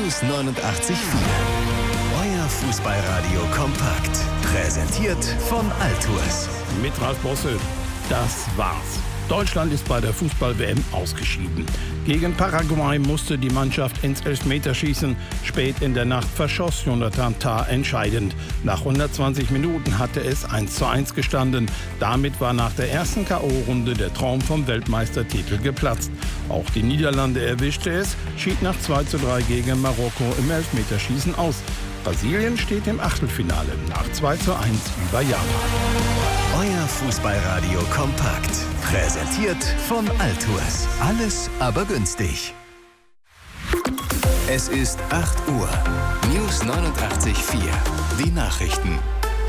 News 89.4. Euer Fußballradio kompakt. Präsentiert von Altours. Mit Ralf Bosse. Das war's. Deutschland ist bei der Fußball-WM ausgeschieden. Gegen Paraguay musste die Mannschaft ins Elfmeterschießen. Spät in der Nacht verschoss Jonathan Tah entscheidend. Nach 120 Minuten hatte es 1:1 gestanden. Damit war nach der ersten K.O.-Runde der Traum vom Weltmeistertitel geplatzt. Auch die Niederlande erwischte es, schied nach 2:3 gegen Marokko im Elfmeterschießen aus. Brasilien steht im Achtelfinale nach 2:1 über Japan. Euer Fußballradio kompakt. Präsentiert von Altours. Alles aber günstig. Es ist 8 Uhr. News 89.4. Die Nachrichten.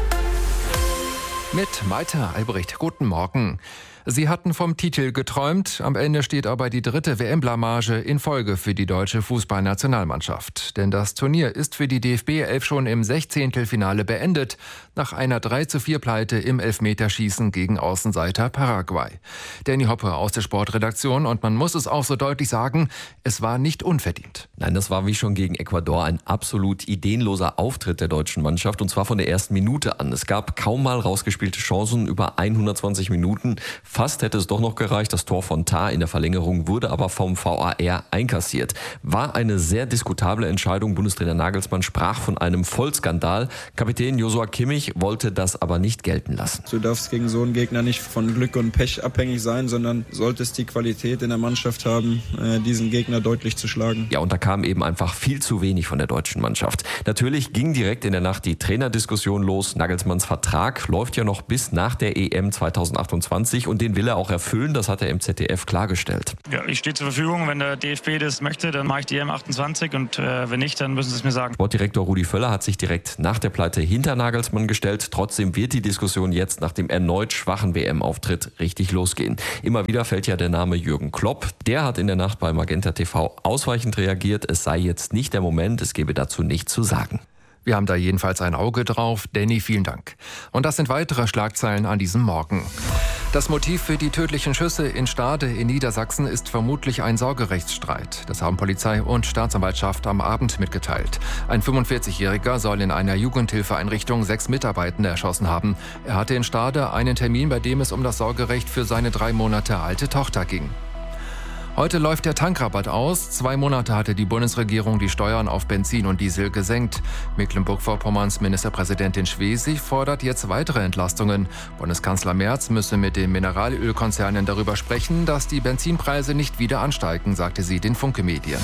Mit Malte Albrecht. Guten Morgen. Sie hatten vom Titel geträumt. Am Ende steht aber die 3. WM-Blamage in Folge für die deutsche Fußballnationalmannschaft. Denn das Turnier ist für die DFB 11 schon im 16. Finale beendet, nach einer 3:4-Pleite im Elfmeterschießen gegen Außenseiter Paraguay. Danny Hoppe aus der Sportredaktion, und man muss es auch so deutlich sagen, es war nicht unverdient. Nein, das war wie schon gegen Ecuador ein absolut ideenloser Auftritt der deutschen Mannschaft, und zwar von der ersten Minute an. Es gab kaum mal rausgespielte Chancen über 120 Minuten. Fast hätte es doch noch gereicht. Das Tor von Tah in der Verlängerung wurde aber vom VAR einkassiert. War eine sehr diskutable Entscheidung. Bundestrainer Nagelsmann sprach von einem Vollskandal. Kapitän Joshua Kimmich wollte das aber nicht gelten lassen. Du darfst gegen so einen Gegner nicht von Glück und Pech abhängig sein, sondern solltest die Qualität in der Mannschaft haben, diesen Gegner deutlich zu schlagen. Ja, und da kam eben einfach viel zu wenig von der deutschen Mannschaft. Natürlich ging direkt in der Nacht die Trainerdiskussion los. Nagelsmanns Vertrag läuft ja noch bis nach der EM 2028 und den will er auch erfüllen, das hat er im ZDF klargestellt. Ja, ich stehe zur Verfügung, wenn der DFB das möchte, dann mache ich die EM 28 und wenn nicht, dann müssen sie es mir sagen. Sportdirektor Rudi Völler hat sich direkt nach der Pleite hinter Nagelsmann gestellt. Trotzdem wird die Diskussion jetzt nach dem erneut schwachen WM-Auftritt richtig losgehen. Immer wieder fällt ja der Name Jürgen Klopp. Der hat in der Nacht bei Magenta TV ausweichend reagiert. Es sei jetzt nicht der Moment, es gebe dazu nichts zu sagen. Wir haben da jedenfalls ein Auge drauf. Danny, vielen Dank. Und das sind weitere Schlagzeilen an diesem Morgen. Das Motiv für die tödlichen Schüsse in Stade in Niedersachsen ist vermutlich ein Sorgerechtsstreit. Das haben Polizei und Staatsanwaltschaft am Abend mitgeteilt. Ein 45-Jähriger soll in einer Jugendhilfeeinrichtung 6 Mitarbeitende erschossen haben. Er hatte in Stade einen Termin, bei dem es um das Sorgerecht für seine 3 Monate alte Tochter ging. Heute läuft der Tankrabatt aus. 2 Monate hatte die Bundesregierung die Steuern auf Benzin und Diesel gesenkt. Mecklenburg-Vorpommerns Ministerpräsidentin Schwesig fordert jetzt weitere Entlastungen. Bundeskanzler Merz müsse mit den Mineralölkonzernen darüber sprechen, dass die Benzinpreise nicht wieder ansteigen, sagte sie den Funke-Medien.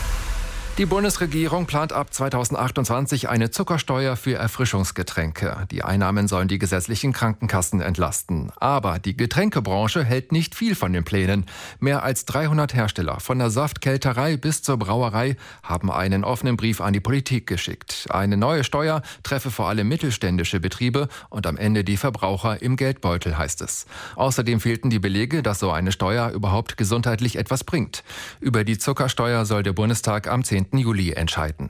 Die Bundesregierung plant ab 2028 eine Zuckersteuer für Erfrischungsgetränke. Die Einnahmen sollen die gesetzlichen Krankenkassen entlasten. Aber die Getränkebranche hält nicht viel von den Plänen. Mehr als 300 Hersteller, von der Saftkälterei bis zur Brauerei, haben einen offenen Brief an die Politik geschickt. Eine neue Steuer treffe vor allem mittelständische Betriebe und am Ende die Verbraucher im Geldbeutel, heißt es. Außerdem fehlten die Belege, dass so eine Steuer überhaupt gesundheitlich etwas bringt. Über die Zuckersteuer soll der Bundestag am 10. Juli entscheiden.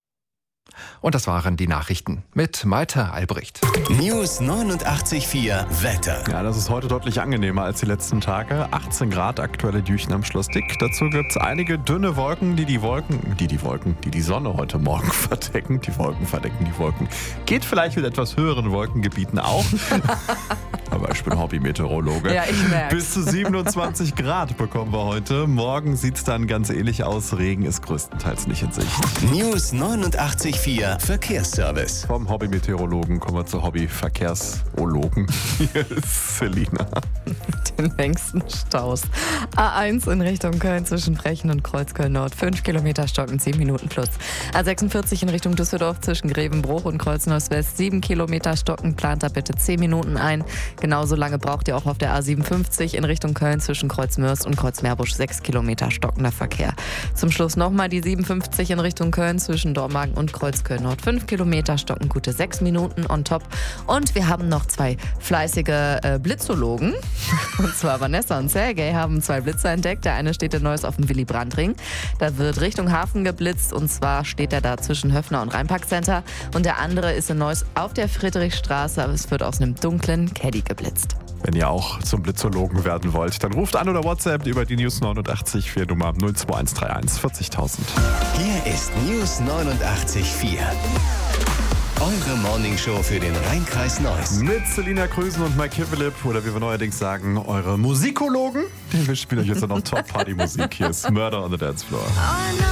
Und das waren die Nachrichten mit Malte Albrecht. News 89.4 Wetter. Ja, das ist heute deutlich angenehmer als die letzten Tage. 18 Grad aktuelle Düchen am Schloss Dick. Dazu gibt es einige dünne Wolken, die die Sonne heute Morgen verdecken. Die Wolken verdecken die Wolken. Geht vielleicht mit etwas höheren Wolkengebieten auch. Aber ich bin Hobby-Meteorologe. Ja, ich merke. Bis zu 27 Grad bekommen wir heute. Morgen sieht es dann ganz ähnlich aus. Regen ist größtenteils nicht in Sicht. News 89.4 Verkehrsservice. Vom Hobby-Meteorologen kommen wir zu Hobby-Verkehrsologen. Hier ist Selina. Den längsten Staus. A1 in Richtung Köln zwischen Frechen und Kreuzköln-Nord. 5 Kilometer stocken, 7 Minuten plus. A46 in Richtung Düsseldorf zwischen Grevenbruch und Kreuzneuss-West. 7 Kilometer stocken, plant da bitte 10 Minuten ein. Genauso lange braucht ihr auch auf der A57 in Richtung Köln zwischen Kreuzmörs und Kreuzmeerbusch. 6 Kilometer stockender Verkehr. Zum Schluss nochmal die 57 in Richtung Köln zwischen Dormagen und Kreuzköln-Nord. 5 Kilometer stocken, gute 6 Minuten on top. Und wir haben noch 2 fleißige Blitzologen. Und zwar Vanessa und Sergej haben 2 Blitze entdeckt. Der eine steht in Neuss auf dem Willy-Brandt-Ring. Da wird Richtung Hafen geblitzt, und zwar steht er da zwischen Höfner und Rheinpark-Center. Und der andere ist in Neuss auf der Friedrichstraße, aber es wird aus einem dunklen Caddy geblitzt. Wenn ihr auch zum Blitzologen werden wollt, dann ruft an oder WhatsApp über die News 89.4 Nummer 02131 40.000. Hier ist News 89.4. Eure Morningshow für den Rhein-Kreis Neuss. Mit Selina Krüsen und Mike Hivelip, oder wie wir neuerdings sagen, eure Musikologen. Wir spielen euch jetzt noch Top-Party-Musik. Hier ist Murder on the Dance Floor.